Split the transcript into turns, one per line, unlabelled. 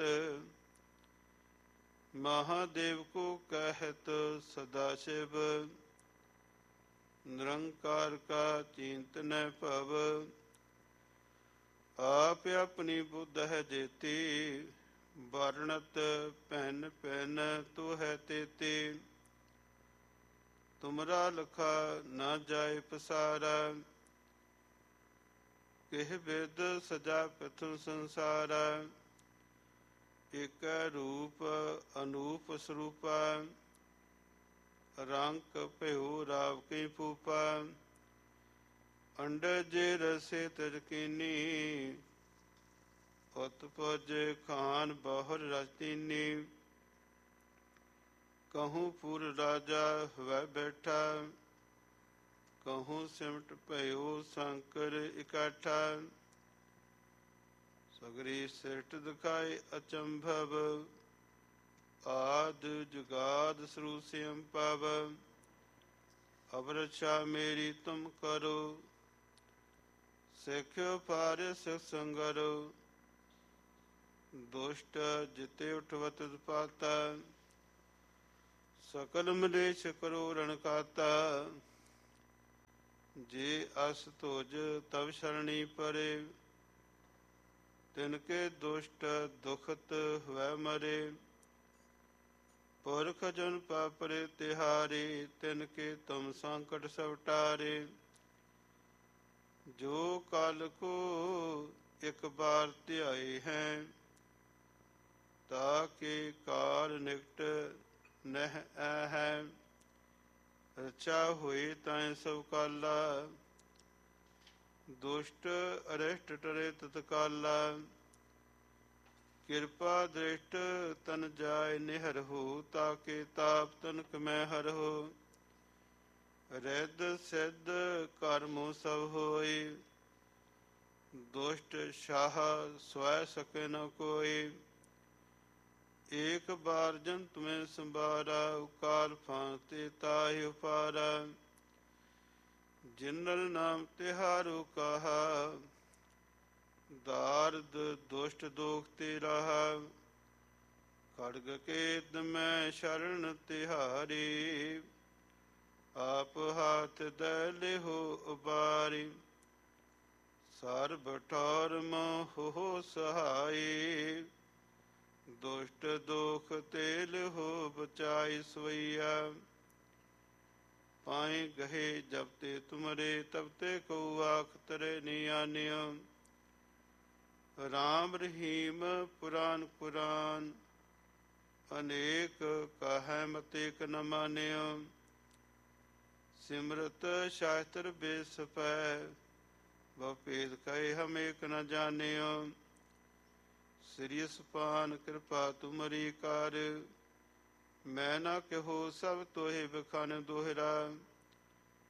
महादेव को कहत सदाशिव, निरंकार का चिंत न भव। आप अपनी बुद्ध है जेती, वर्णत पैन पैन तू है तेती। तुमरा लखा न जाए पसारा, किह विद सजा प्रथम संसारा। एक रूप अनूप स्वरूपा, रंक भ्यो राव की फूपा। अंडज रसे तरकीनी, उत्पज खान बहुर रचतीनी। कहूँ पुर राजा वह बैठा, कहूँ सिमट भयो शंकर इकट्ठा। सगरी सृष्ट दिखाए अचंभव, आद जुगाद सरू सियम पव। अब रक्षा मेरी तुम करो, सिख्यो फारिस संगरो। दुष्ट जिते उठवत पाता, सकल मलेश करो रणकाता। जे अस तोज तब शरणी परे, तिनके दुष्ट दुखत हुए मरे। पुरख जन पापरे तिहारी, तिनके तुम संकट सब टारे। जो काल को एक बार ध्याए हैं, ताके काल निकट नह है। रचा हुई ताए सब काला, दुष्ट अरिष्ट टरे तत्काला। कृपा दृष्ट तन जाय निहर हो, ताके ताप तनक मैं हर हो। रिद सिद्ध कर्मो सब होई, दुष्ट शाह स्वय सके न कोई। एक बार जंत में संबारा, काल फांते ताहि उपारा। जिनल नाम तिहारो कहा, दार्द दुष्ट दोख ते रहा। खड्ग केत में शरण तिहारी, आप हाथ दले हो उबारी। सर्ब ठौर मोह हो सहाई, दुष्ट दोख तेल हो बचाई सोइया। पाए गहे जब ते तुमरे, तब ते को आख तरे नियान्य। राम रहीम पुराण कुरान, अनेक कह मतेक न मान्य। सिमरत शास्त्र बेसपै, भेद कहे हम एक न जान्य। श्री सुपान कृपा तुमरी कार, मैं ना कहो सब तोहे बखान दोहरा।